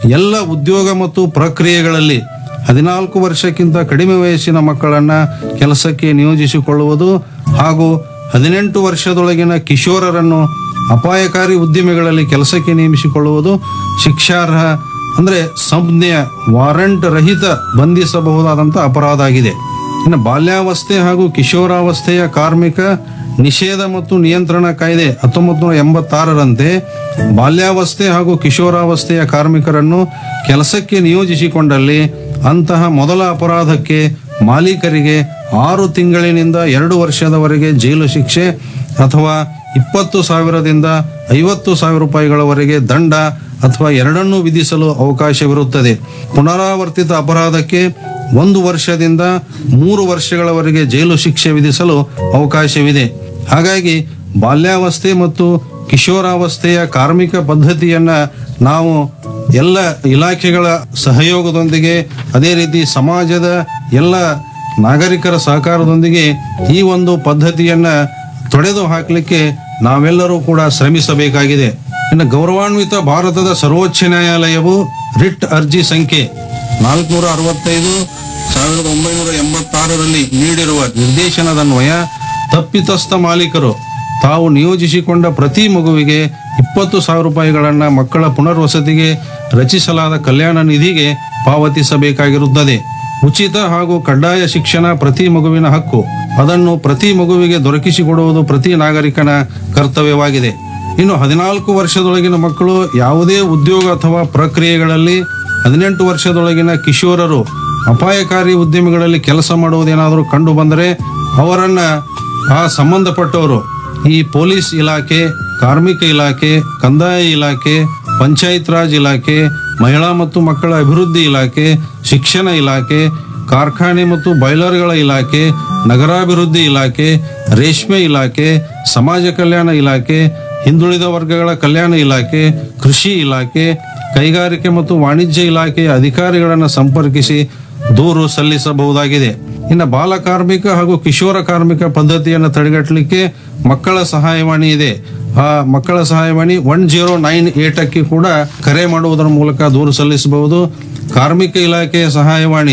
ಎಲ್ಲ ಉದ್ಯೋಗ ಮತ್ತು ಪ್ರಕ್ರಿಯೆಗಳಲ್ಲಿ 14 ವರ್ಷಕ್ಕಿಂತ ಕಡಿಮೆ ವಯಸ್ಸಿನ ಮಕ್ಕಳನ್ನ ಕೆಲಸಕ್ಕೆ ನಿಯೋಜಿಸಿಕೊಳ್ಳುವುದು ಹಾಗೂ 18 ವರ್ಷದೊಳಗಿನ ಕಿಶೋರರನ್ನು ಅಪಾಯಕಾರಿ ಉದ್ದಿಮೆಗಳಲ್ಲಿ ಕೆಲಸಕ್ಕೆ ನೇಮಿಸಿಕೊಳ್ಳುವುದು ಶಿಕ್ಷಾರ್ಹ ಅಂದ್ರೆ ಸಂಜ್ಞೆಯ ವಾರಂಟ್ ರಹಿತ ಬಂಧಿಸಬಹುದಾದಂಥ ಅಪರಾಧ ಆಗಿದೆ. ಇನ್ನು ಬಾಲ್ಯಾವಸ್ಥೆ ಹಾಗೂ ಕಿಶೋರಾವಸ್ಥೆಯ ಕಾರ್ಮಿಕ ನಿಷೇಧ ಮತ್ತು ನಿಯಂತ್ರಣ ಕಾಯ್ದೆ 1986ರಂತೆ ಬಾಲ್ಯಾವಸ್ಥೆ ಹಾಗೂ ಕಿಶೋರಾವಸ್ಥೆಯ ಕಾರ್ಮಿಕರನ್ನು ಕೆಲಸಕ್ಕೆ ನಿಯೋಜಿಸಿಕೊಂಡಲ್ಲಿ ಅಂತಹ ಮೊದಲ ಅಪರಾಧಕ್ಕೆ ಮಾಲೀಕರಿಗೆ 6 ತಿಂಗಳಿನಿಂದ 2 ವರ್ಷದವರೆಗೆ ಜೈಲು ಶಿಕ್ಷೆ ಅಥವಾ 20,000ದಿಂದ 50,000 ರೂಪಾಯಿಗಳವರೆಗೆ ದಂಡ ಅಥವಾ ಎರಡನ್ನೂ ವಿಧಿಸಲು ಅವಕಾಶವಿರುತ್ತದೆ. ಪುನರಾವರ್ತಿತ ಅಪರಾಧಕ್ಕೆ 1 ವರ್ಷದಿಂದ 3 ವರ್ಷಗಳವರೆಗೆ ಜೈಲು ಶಿಕ್ಷೆ ವಿಧಿಸಲು ಅವಕಾಶವಿದೆ. ಹಾಗಾಗಿ ಬಾಲ್ಯಾವಸ್ಥೆ ಮತ್ತು ಕಿಶೋರಾವಸ್ಥೆಯ ಕಾರ್ಮಿಕ ಪದ್ಧತಿಯನ್ನ ನಾವು ಎಲ್ಲ ಇಲಾಖೆಗಳ ಸಹಯೋಗದೊಂದಿಗೆ ಅದೇ ರೀತಿ ಸಮಾಜದ ಎಲ್ಲ ನಾಗರಿಕರ ಸಹಕಾರದೊಂದಿಗೆ ಈ ಒಂದು ಪದ್ಧತಿಯನ್ನ ತೊಡೆದು ಹಾಕಲಿಕ್ಕೆ ನಾವೆಲ್ಲರೂ ಕೂಡ ಶ್ರಮಿಸಬೇಕಾಗಿದೆ. ಇನ್ನು ಗೌರವಾನ್ವಿತ ಭಾರತದ ಸರ್ವೋಚ್ಚ ನ್ಯಾಯಾಲಯವು ರಿಟ್ ಅರ್ಜಿ ಸಂಖ್ಯೆ 465 1986ರಲ್ಲಿ ನೀಡಿರುವ ನಿರ್ದೇಶನದನ್ವಯ ತಪ್ಪಿತಸ್ಥ ಮಾಲೀಕರು ತಾವು ನಿಯೋಜಿಸಿಕೊಂಡ ಪ್ರತಿ ಮಗುವಿಗೆ 20,000 ರೂಪಾಯಿಗಳನ್ನ ಮಕ್ಕಳ ಪುನರ್ವಸತಿಗೆ ರಚಿಸಲಾದ ಕಲ್ಯಾಣ ನಿಧಿಗೆ ಪಾವತಿಸಬೇಕಾಗಿರುತ್ತದೆ. ಉಚಿತ ಹಾಗೂ ಕಡ್ಡಾಯ ಶಿಕ್ಷಣ ಪ್ರತಿ ಮಗುವಿನ ಹಕ್ಕು. ಅದನ್ನು ಪ್ರತಿ ಮಗುವಿಗೆ ದೊರಕಿಸಿಕೊಡುವುದು ಪ್ರತಿ ನಾಗರಿಕನ ಕರ್ತವ್ಯವಾಗಿದೆ. ಇನ್ನು 14 ವರ್ಷದೊಳಗಿನ ಮಕ್ಕಳು ಯಾವುದೇ ಉದ್ಯೋಗ ಅಥವಾ ಪ್ರಕ್ರಿಯೆಗಳಲ್ಲಿ 18 ವರ್ಷದೊಳಗಿನ ಕಿಶೋರರು ಅಪಾಯಕಾರಿ ಉದ್ಯಮಗಳಲ್ಲಿ ಕೆಲಸ ಮಾಡುವುದೇನಾದರೂ ಕಂಡು ಬಂದರೆ ಅವರನ್ನ ಆ ಸಂಬಂಧಪಟ್ಟವರು ಈ ಪೊಲೀಸ್ ಇಲಾಖೆ, ಕಾರ್ಮಿಕ ಇಲಾಖೆ, ಕಂದಾಯ ಇಲಾಖೆ, ಪಂಚಾಯತ್ ರಾಜ್ ಇಲಾಖೆ, ಮಹಿಳಾ ಮತ್ತು ಮಕ್ಕಳ ಅಭಿವೃದ್ಧಿ ಇಲಾಖೆ, ಶಿಕ್ಷಣ ಇಲಾಖೆ, ಕಾರ್ಖಾನೆ ಮತ್ತು ಬಾಯ್ಲರ್ಗಳ ಇಲಾಖೆ, ನಗರಾಭಿವೃದ್ಧಿ ಇಲಾಖೆ, ರೇಷ್ಮೆ ಇಲಾಖೆ, ಸಮಾಜ ಕಲ್ಯಾಣ ಇಲಾಖೆ, ಹಿಂದುಳಿದ ವರ್ಗಗಳ ಕಲ್ಯಾಣ ಇಲಾಖೆ, ಕೃಷಿ ಇಲಾಖೆ, ಕೈಗಾರಿಕೆ ಮತ್ತು ವಾಣಿಜ್ಯ ಇಲಾಖೆಯ ಅಧಿಕಾರಿಗಳನ್ನು ಸಂಪರ್ಕಿಸಿ ದೂರು ಸಲ್ಲಿಸಬಹುದಾಗಿದೆ. ಇನ್ನು ಬಾಲ ಕಾರ್ಮಿಕ ಹಾಗೂ ಕಿಶೋರ ಕಾರ್ಮಿಕ ಪದ್ಧತಿಯನ್ನು ತಡೆಗಟ್ಟಲಿಕ್ಕೆ ಮಕ್ಕಳ ಸಹಾಯವಾಣಿ ಇದೆ. ಆ ಮಕ್ಕಳ ಸಹಾಯವಾಣಿ 1098ಕ್ಕೆ ಕೂಡ ಕರೆ ಮಾಡುವುದರ ಮೂಲಕ ದೂರು ಸಲ್ಲಿಸಬಹುದು. ಕಾರ್ಮಿಕ ಇಲಾಖೆಯ ಸಹಾಯವಾಣಿ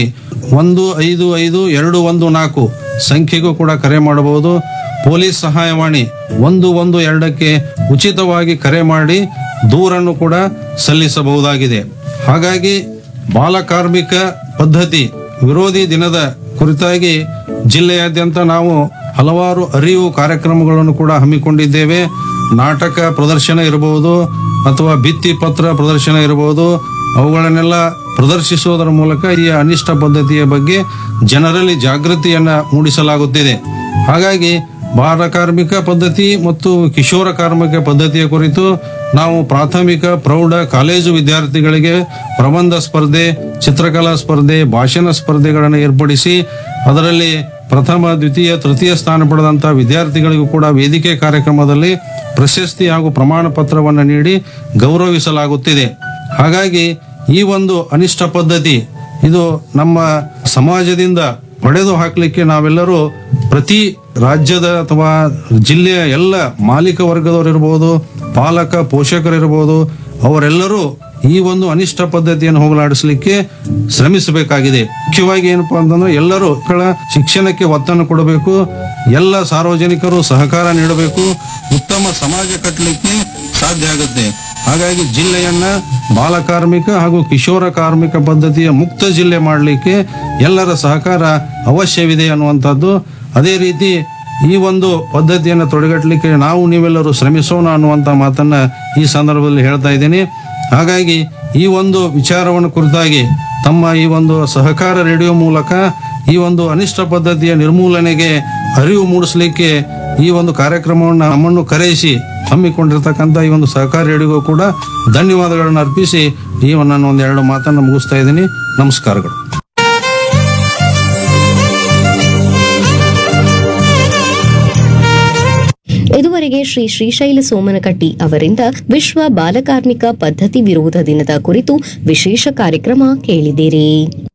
155-214 ಸಂಖ್ಯೆಗೂ ಕೂಡ ಕರೆ ಮಾಡಬಹುದು. ಪೊಲೀಸ್ ಸಹಾಯವಾಣಿ 112ಕ್ಕೆ ಉಚಿತವಾಗಿ ಕರೆ ಮಾಡಿ ದೂರನ್ನು ಕೂಡ ಸಲ್ಲಿಸಬಹುದಾಗಿದೆ. ಹಾಗಾಗಿ ಬಾಲ ಕಾರ್ಮಿಕ ಪದ್ಧತಿ ವಿರೋಧಿ ದಿನದ ಕುರಿತಾಗಿ ಜಿಲ್ಲೆಯಾದ್ಯಂತ ನಾವು ಹಲವಾರು ಅರಿವು ಕಾರ್ಯಕ್ರಮಗಳನ್ನು ಕೂಡ ಹಮ್ಮಿಕೊಂಡಿದ್ದೇವೆ. ನಾಟಕ ಪ್ರದರ್ಶನ ಇರಬಹುದು ಅಥವಾ ಭಿತ್ತಿ ಪತ್ರ ಪ್ರದರ್ಶನ ಇರಬಹುದು. ಅವುಗಳನ್ನೆಲ್ಲ ಪ್ರದರ್ಶಿಸುವುದರ ಮೂಲಕ ಈ ಅನಿಷ್ಟ ಪದ್ಧತಿಯ ಬಗ್ಗೆ ಜನರಲ್ಲಿ ಜಾಗೃತಿಯನ್ನ ಮೂಡಿಸಲಾಗುತ್ತಿದೆ. ಹಾಗಾಗಿ ಬಾಲ ಕಾರ್ಮಿಕ ಪದ್ಧತಿ ಮತ್ತು ಕಿಶೋರ ಕಾರ್ಮಿಕ ಪದ್ಧತಿಯ ಕುರಿತು ನಾವು ಪ್ರಾಥಮಿಕ, ಪ್ರೌಢ, ಕಾಲೇಜು ವಿದ್ಯಾರ್ಥಿಗಳಿಗೆ ಪ್ರಬಂಧ ಸ್ಪರ್ಧೆ, ಚಿತ್ರಕಲಾ ಸ್ಪರ್ಧೆ, ಭಾಷಣ ಸ್ಪರ್ಧೆಗಳನ್ನು ಏರ್ಪಡಿಸಿ ಅದರಲ್ಲಿ ಪ್ರಥಮ, ದ್ವಿತೀಯ, ತೃತೀಯ ಸ್ಥಾನ ಪಡೆದಂತಹ ವಿದ್ಯಾರ್ಥಿಗಳಿಗೂ ಕೂಡ ವೇದಿಕೆ ಕಾರ್ಯಕ್ರಮದಲ್ಲಿ ಪ್ರಶಸ್ತಿ ಹಾಗೂ ಪ್ರಮಾಣ ಪತ್ರವನ್ನು ನೀಡಿ ಗೌರವಿಸಲಾಗುತ್ತಿದೆ. ಹಾಗಾಗಿ ಈ ಒಂದು ಅನಿಷ್ಟ ಪದ್ಧತಿ ಇದು ನಮ್ಮ ಸಮಾಜದಿಂದ ಹೊಡೆದು ಹಾಕಲಿಕ್ಕೆ ನಾವೆಲ್ಲರೂ ಪ್ರತಿ ರಾಜ್ಯದ ಅಥವಾ ಜಿಲ್ಲೆಯ ಎಲ್ಲ ಮಾಲೀಕ ವರ್ಗದವರಿರ್ಬೋದು, ಪಾಲಕ ಪೋಷಕರಿರ್ಬೋದು, ಅವರೆಲ್ಲರೂ ಈ ಒಂದು ಅನಿಷ್ಟ ಪದ್ಧತಿಯನ್ನು ಹೋಗಲಾಡಿಸಲಿಕ್ಕೆ ಶ್ರಮಿಸಬೇಕಾಗಿದೆ. ಮುಖ್ಯವಾಗಿ ಏನಪ್ಪಾ ಅಂತಂದ್ರೆ ಎಲ್ಲರೂ ಮಕ್ಕಳ ಶಿಕ್ಷಣಕ್ಕೆ ಒತ್ತನ್ನು ಕೊಡಬೇಕು. ಎಲ್ಲ ಸಾರ್ವಜನಿಕರು ಸಹಕಾರ ನೀಡಬೇಕು. ಉತ್ತಮ ಸಮಾಜ ಕಟ್ಟಲಿಕ್ಕೆ ಸಾಧ್ಯ ಆಗುತ್ತೆ. ಹಾಗಾಗಿ ಜಿಲ್ಲೆಯನ್ನ ಬಾಲ ಕಾರ್ಮಿಕ ಹಾಗೂ ಕಿಶೋರ ಕಾರ್ಮಿಕ ಪದ್ಧತಿಯ ಮುಕ್ತ ಜಿಲ್ಲೆ ಮಾಡಲಿಕ್ಕೆ ಎಲ್ಲರ ಸಹಕಾರ ಅವಶ್ಯವಿದೆ ಅನ್ನುವಂಥದ್ದು. ಅದೇ ರೀತಿ ಈ ಒಂದು ಪದ್ಧತಿಯನ್ನು ತೊಡೆಗಟ್ಟಲಿಕ್ಕೆ ನಾವು ನೀವೆಲ್ಲರೂ ಶ್ರಮಿಸೋಣ ಅನ್ನುವಂಥ ಮಾತನ್ನ ಈ ಸಂದರ್ಭದಲ್ಲಿ ಹೇಳ್ತಾ ಇದ್ದೀನಿ. ಹಾಗಾಗಿ ಈ ಒಂದು ವಿಚಾರವನ್ನು ಕುರಿತಾಗಿ ತಮ್ಮ ಈ ಒಂದು ಸಹಕಾರ ರೇಡಿಯೋ ಮೂಲಕ ಈ ಒಂದು ಅನಿಷ್ಟ ಪದ್ಧತಿಯ ನಿರ್ಮೂಲನೆಗೆ ಅರಿವು ಮೂಡಿಸಲಿಕ್ಕೆ ಈ ಒಂದು ಕಾರ್ಯಕ್ರಮವನ್ನು ನಮ್ಮನ್ನು ಕರೆಯಿಸಿ ಹಮ್ಮಿಕೊಂಡಿರ್ತಕ್ಕಂಥ ಈ ಒಂದು ಸಹಕಾರ ರೇಡಿಯೋಗೂ ಕೂಡ ಧನ್ಯವಾದಗಳನ್ನು ಅರ್ಪಿಸಿ ಈ ನಾನು ಒಂದೆರಡು ಮಾತನ್ನು ಮುಗಿಸ್ತಾ ಇದ್ದೀನಿ. ನಮಸ್ಕಾರಗಳು. ಇದುವರೆಗೆ ಶ್ರೀ ಶ್ರೀಶೈಲ ಸೋಮನಕಟ್ಟಿ ಅವರಿಂದ ವಿಶ್ವ ಬಾಲಕಾರ್ಮಿಕ ಪದ್ಧತಿ ವಿರೋಧ ದಿನದ ಕುರಿತು ವಿಶೇಷ ಕಾರ್ಯಕ್ರಮ ಕೇಳಿದಿರಿ.